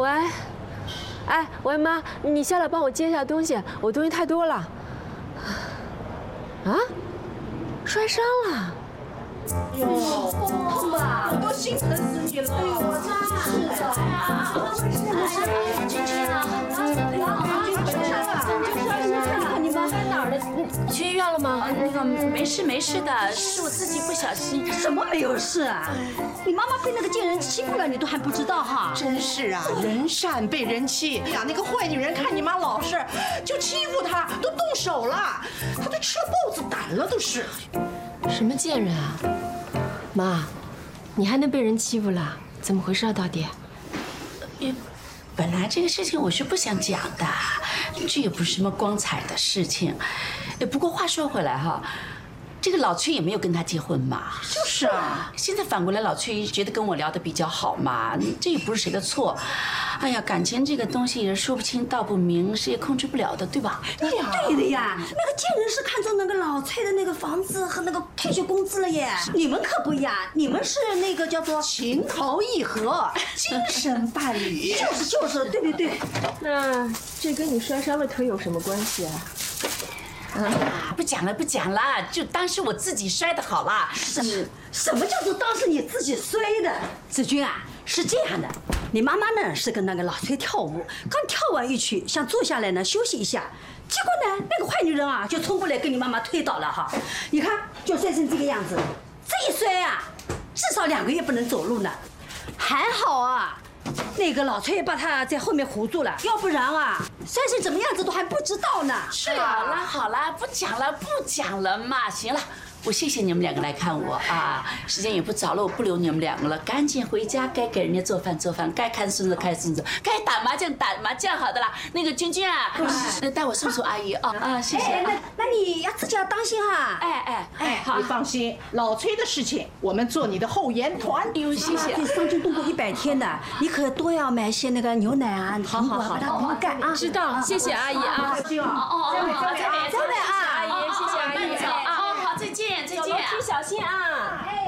喂，哎，喂妈，你下来帮我接一下东西，我东西太多了。啊？摔伤了？ 哟，痛吧？我都心疼死你了。哎呦，妈，是的。 君君呢？ 受伤了。 你妈在哪儿了？去医院了吗？ 那个没事的，是我自己不小心。 什么没有事啊？你妈妈被那个贱人欺负了，你都还不知道哈？ 真是啊，人善被人欺呀！那个坏女人看你妈老实，就欺负她，都动手了，她都吃了豹子胆了，都是。 什么贱人啊？妈，你还能被人欺负了？怎么回事啊？到底？ 本来这个事情我是不想讲的，这也不是什么光彩的事情。不过话说回来哈，这个老崔也没有跟他结婚嘛。 就是啊， 现在反过来老崔觉得跟我聊得比较好嘛，这也不是谁的错。哎呀，感情这个东西也说不清道不明，谁也控制不了的，对吧？ 对呀，对的呀。那个贱人是看中那个老崔的那个房子和那个退休工资了耶。你们可不一样，你们是那个叫做情投意合，精神伴侣。 就是，对对对。 那这跟你摔伤了腿有什么关系啊？ 不讲了，就当是我自己摔的好了。 什么叫做当是你自己摔的？子君啊，是这样的，你妈妈呢是跟那个老崔跳舞，刚跳完一曲，想坐下来呢休息一下，结果呢那个坏女人啊就冲过来跟你妈妈推倒了哈，你看就摔成这个样子，这一摔啊，至少2个月不能走路呢，还好啊。那个老崔把他在后面扶住了，要不然啊，摔成怎么样子都还不知道呢。 是啊，好了，不讲了嘛，行了。我谢谢你们2个来看我啊，时间也不早了，我不留你们2个了，赶紧回家，该给人家做饭，该看孙子看孙子，该打麻将，好的啦。那个君君啊，带我送阿姨啊，谢谢。 那你要自己要当心哈。 好，你放心，老崔的事情我们做你的后援团。 哎呦，谢谢。 对，伤筋动骨100天的，你可多要买些那个牛奶啊，苹果把它补钙啊。 知道，谢谢阿姨啊。 再见啊！ 再见啊，阿姨，谢谢阿姨。 好，再见。 走楼梯小心啊。